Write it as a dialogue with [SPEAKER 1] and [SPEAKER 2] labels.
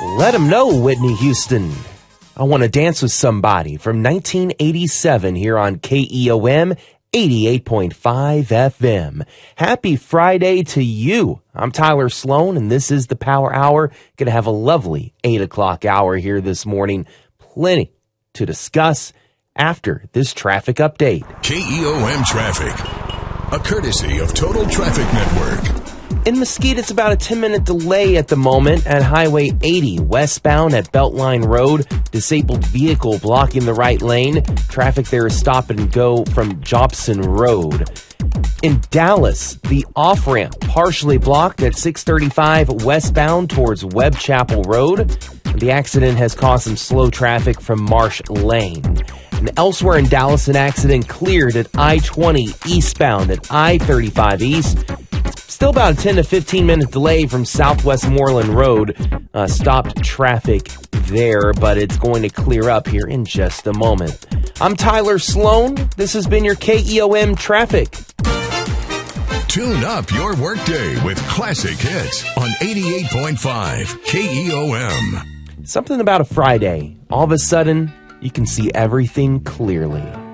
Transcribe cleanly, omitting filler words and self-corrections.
[SPEAKER 1] Let 'em know, Whitney Houston. I Want to Dance with Somebody from 1987 here on KEOM 88.5 FM. Happy Friday to you. I'm Tyler Sloan, and this is the Power Hour. Going to have a lovely 8 o'clock hour here this morning. Plenty to discuss after this traffic update.
[SPEAKER 2] KEOM Traffic, a courtesy of Total Traffic Network.
[SPEAKER 1] In Mesquite, it's about a 10-minute delay at the moment at Highway 80, westbound at Beltline Road. Disabled vehicle blocking the right lane. Traffic there is stop and go from Jobson Road. In Dallas, the off-ramp partially blocked at 635 westbound towards Webb Chapel Road. The accident has caused some slow traffic from Marsh Lane. And elsewhere in Dallas, an accident cleared at I-20 eastbound at I-35 East. Still about a 10 to 15 minute delay from Southwest Moreland Road. Stopped traffic there, but it's going to clear up here in just a moment. I'm Tyler Sloan. This has been your KEOM Traffic.
[SPEAKER 2] Tune up your workday with classic hits on 88.5 KEOM.
[SPEAKER 1] Something about a Friday. All of a sudden, you can see everything clearly.